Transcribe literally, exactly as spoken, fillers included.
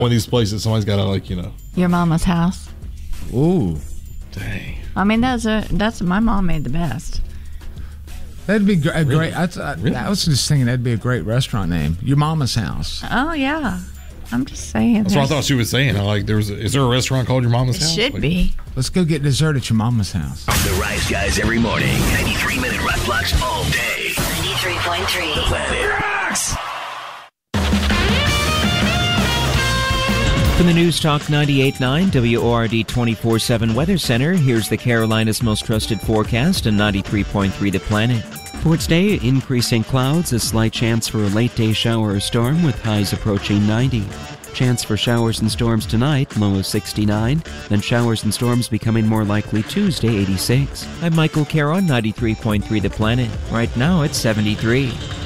One of these places, somebody's got to, like, you know. Your mama's house. Ooh. Dang. I mean, that's a, that's my mom made the best. That'd be gr- a Really? great. That's, uh, Really? I was just thinking that'd be a great restaurant name. Your Mama's House. Oh, yeah. I'm just saying. That's what I there's- thought she was saying. I like, there was a, is there a restaurant called Your Mama's It House? should Like, be. Let's go get dessert at your Mama's house. The Rise Guys every morning. ninety-three minute rock blocks all day. ninety-three point three. The Planet Rocks. From the News Talk ninety-eight point nine W O R D twenty-four seven Weather Center, here's the Carolinas' most trusted forecast and ninety-three point three The Planet. For today, increasing clouds, a slight chance for a late-day shower or storm with highs approaching ninety. Chance for showers and storms tonight, low of sixty-nine. Then showers and storms becoming more likely Tuesday, eighty-six. I'm Michael Caro on ninety-three point three The Planet. Right now it's seventy-three.